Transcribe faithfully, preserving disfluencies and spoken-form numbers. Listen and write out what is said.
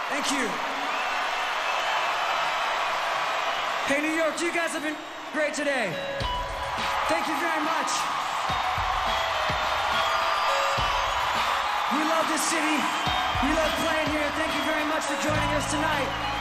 Thank you. Hey, New York, you guys have been great today. Thank you very much. We love this city. We love playing here. Thank you very much for joining us tonight.